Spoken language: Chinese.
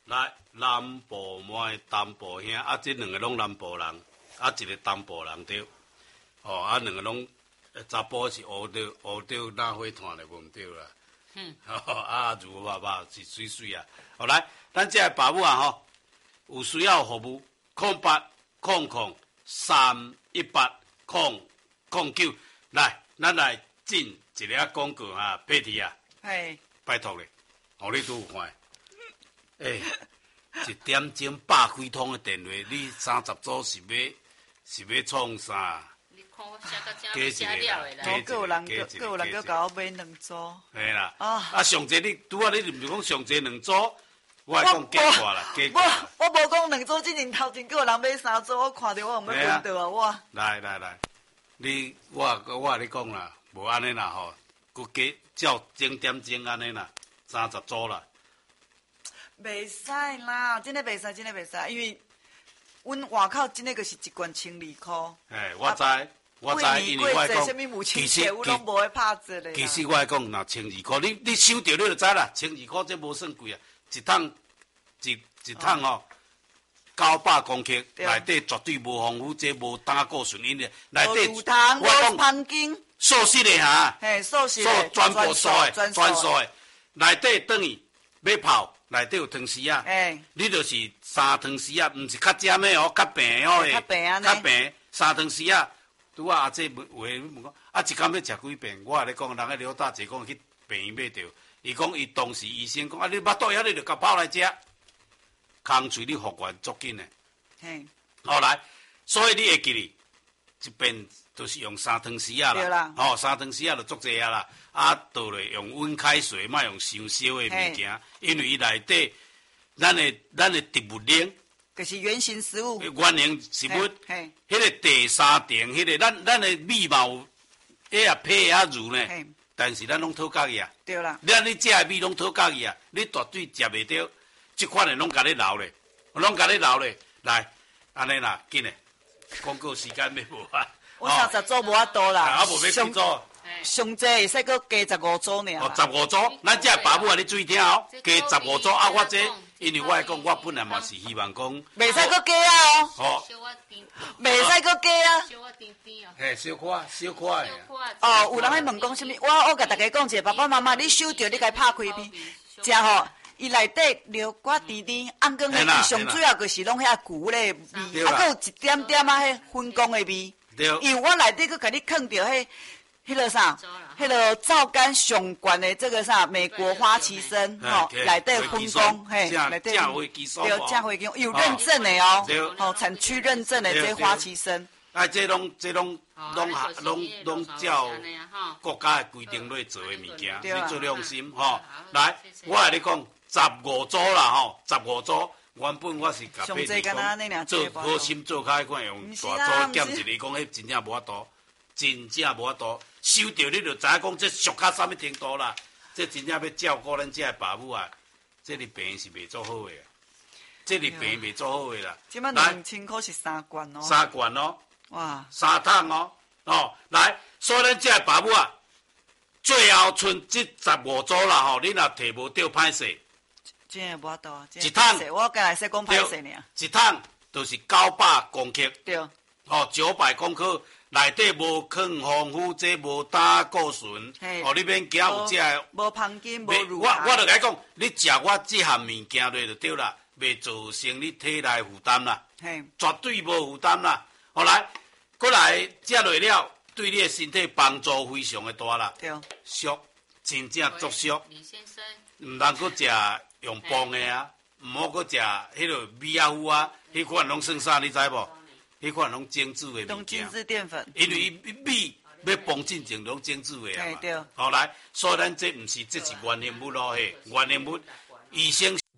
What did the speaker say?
来南部妹、东部兄，这两个拢南部人，一个东部人对。两个拢查甫是乌着哪火炭的，无毋对啦。如爸爸是水水啊。好来，咱这个爸母啊有需要服务0800-318-009，来，咱来进一个广告Betty啊，拜托咧，互你拄有看。1点钟100几通的电话，你30组是要创啥？ 加一个，各有人叫甲我买2组。 嘿啦，上济你拄你毋是讲上济2组，我讲加挂啦，加挂。 我无讲2组，之前头前有人买3组，我看到我唔要分到啊，我。 来，我你讲啦，无安尼啦吼，佮加照整点钟安尼啦，30组啦。 袂使啦，真诶袂使，因为阮外口真诶就是一罐1200块。 我知，因为我讲，其实我拢无会拍折咧。 其实我讲，若1200块，你想着你就知啦，1200块这无算贵啊，一桶900公克，内底绝对无防腐剂，无胆固醇，因为内底无糖、无香精， 素食的哈， 素食的， 全部素的，全素的，内底等于要泡。内底有汤匙啊，你就是3汤匙啊，毋是较尖的哦，较平哦的，较平3汤匙啊。拄阿这话问讲，一工要食几遍？我咧讲，人个刘大姐讲去病院买着，伊讲伊当时医生讲，你巴肚枵你就甲泡来食，空喙你复原足紧的。后来，所以你会记哩，一遍就是用3汤匙啊啦，3汤匙啊就足济啊啦。倒咧用温开水，莫用伤烧的物件，因为伊内底咱的植物灵， 就是原型食物。 原型食物，迄个第三层，迄个咱的米嘛有，皮乳呢，但是咱拢讨价去啊。 对啦。 你食的米拢讨价去啊，你绝对食袂着，即款的拢甲你留咧，来，安尼啦，紧嘞，广告时间要无啊。 我30组无法度啦。 无要几组。 上济会使搁加15组尔。 15组，咱这爸母啊，你注意听哦，加15组我这，因为我讲，我本来嘛是希望讲， 袂使搁加啊哦， 袂使搁加啊。 小可的。 有人喺问讲什么？我甲大家讲者，爸爸妈妈，你收着你该拍开片，食吼，伊内底料瓜甜甜，暗光的，伊上主要就是拢遐旧咧味，还有一点点迄粉光的味。因为我内底搁甲你放着迄个啥，迄个皂苷上悬的这个啥美国花旗参，内底分工，内底正花旗参， 对，正花旗参有认证的哦，产区认证的这花旗参。 这拢照国家的规定来做的物件，你做良心吼。来，我来你讲15组啦吼，15组。原本我是甲配你讲，做好心做开款用大组减一个，讲迄真正无法度，收着你就知影讲这俗到啥物程度啦。这真正要照顾咱这爸母啊，这个病是袂做好的，袂做好的啦。 即摆2000块是3罐哦。 3罐哦。 哇 ！3桶哦，来，所以咱这爸母啊，最后剩这15组啦吼，你若摕无着歹势。 真诶无法度啊！ 一桶， 我刚才说讲歹势尔。 一桶就是900公克。 对。 900公克，内底无抗防腐剂，无胆固醇，你免惊有这。 无香精，无乳糖。 我就甲你讲，你食我这项物件落就对啦，袂造成你体内负担啦。绝对无负担啦。后来，过来食落了，对你的身体帮助非常的大啦。 对。 俗，真正足俗。李先生。唔通搁食。用磅的啊，唔好搁食迄个米啊糊啊，迄款拢算啥？你知无？迄款拢精致的物件。 拢精致淀粉。 因为米要磅进前拢精致的啊嘛。 对。 好来，所以咱这唔是，这是原形物咯嘿，原形物。医生